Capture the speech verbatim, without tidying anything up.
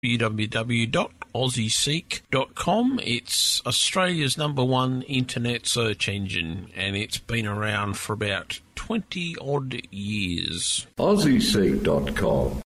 w w w dot aussie seek dot com. It's Australia's number one internet search engine, and it's been around for about twenty odd years. aussie seek dot com